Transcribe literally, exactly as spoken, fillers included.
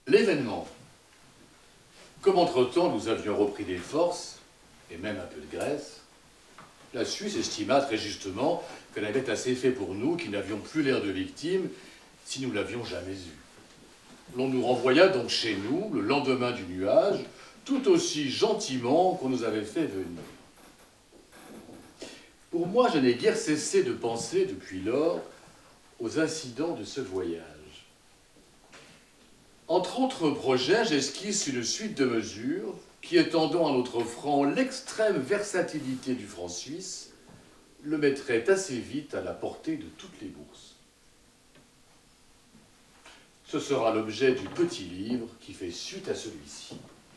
L'événement. Comme entre-temps nous avions repris des forces, et même un peu de graisse, la Suisse estima très justement qu'elle avait assez fait pour nous, qu'ils n'avions plus l'air de victimes, si nous l'avions jamais eu. L'on nous renvoya donc chez nous, le lendemain du nuage, tout aussi gentiment qu'on nous avait fait venir. Pour moi, je n'ai guère cessé de penser, depuis lors, aux incidents de ce voyage. Entre autres projets, j'esquisse une suite de mesures qui, étendant à notre franc l'extrême versatilité du franc suisse, le mettrait assez vite à la portée de toutes les bourses. Ce sera l'objet du petit livre qui fait suite à celui-ci.